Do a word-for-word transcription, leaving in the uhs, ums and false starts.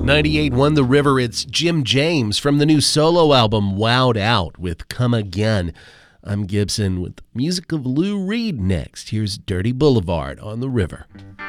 ninety-eight one The River. It's Jim James from the new solo album Wowed Out with Come Again. I'm Gibson with music of Lou Reed next. Here's Dirty Boulevard on The River.